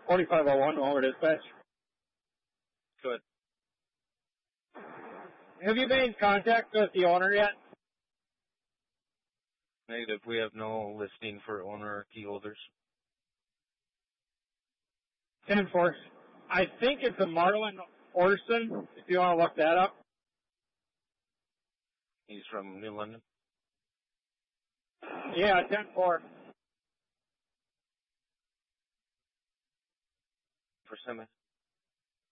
4501 over dispatch. Good. Have you been in contact with the owner yet? Negative. We have no listing for owner or key holders. 10-4. I think it's a Marlon Orson, if you want to look that up. He's from New London. Yeah, 10-4. For Simmons.